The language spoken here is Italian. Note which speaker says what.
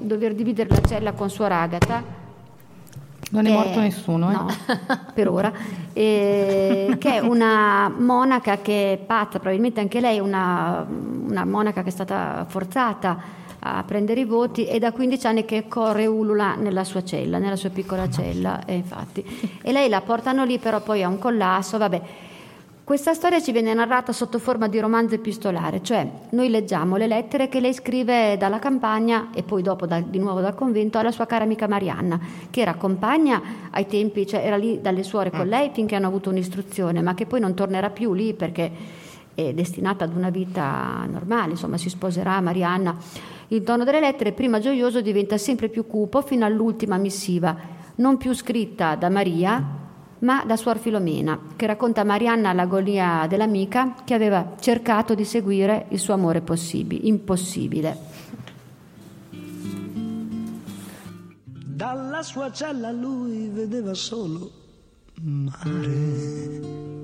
Speaker 1: dover dividere la cella con Suor Agata.
Speaker 2: Non è morto nessuno,
Speaker 1: no, per ora, che è una monaca che è pazza, probabilmente anche lei, una monaca che è stata forzata a prendere i voti, e da 15 anni che corre ulula nella sua cella, nella sua piccola cella, e lei la portano lì, però poi ha un collasso, vabbè. Questa storia ci viene narrata sotto forma di romanzo epistolare, cioè noi leggiamo le lettere che lei scrive dalla campagna e poi dopo di nuovo dal convento alla sua cara amica Marianna, che era compagna ai tempi, cioè era lì dalle suore con lei finché hanno avuto un'istruzione, ma che poi non tornerà più lì perché è destinata ad una vita normale, insomma si sposerà Marianna. Il tono delle lettere, prima gioioso, diventa sempre più cupo fino all'ultima missiva, non più scritta da Maria, ma da Suor Filomena, che racconta a Marianna l'agonia dell'amica che aveva cercato di seguire il suo amore impossibile.
Speaker 3: Dalla sua cella lui vedeva solo mare.